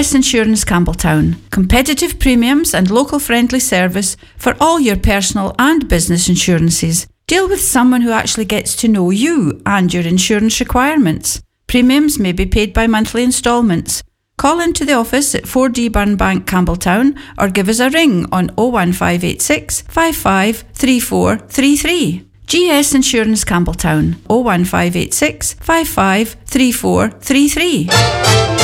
GS Insurance Campbelltown. Competitive premiums and local friendly service for all your personal and business insurances. Deal with someone who actually gets to know you and your insurance requirements. Premiums may be paid by monthly instalments. Call into the office at 4D Burnbank, Campbelltown, or give us a ring on 01586 55 3433. GS Insurance Campbelltown, 01586 55 3433.